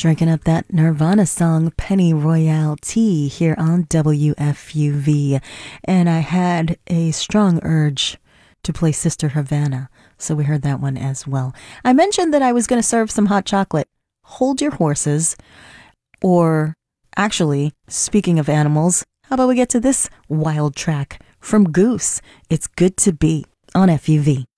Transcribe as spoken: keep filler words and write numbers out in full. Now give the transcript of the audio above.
Drinking up that Nirvana song, Penny Royale Tea, here on W F U V. And I had a strong urge to play Sister Havana, so we heard that one as well. I mentioned that I was going to serve some hot chocolate. Hold your horses. Or, actually, speaking of animals, how about we get to this wild track from Goose? It's Good to Be on F U V.